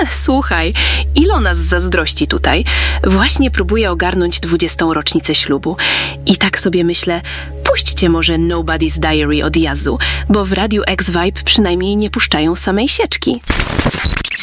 Słuchaj, Ilo nas zazdrości tutaj. Właśnie próbuję ogarnąć 20. rocznicę ślubu. I tak sobie myślę, puśćcie może Nobody's Diary od Yazoo, bo w Radiu X-Vibe przynajmniej nie puszczają samej sieczki.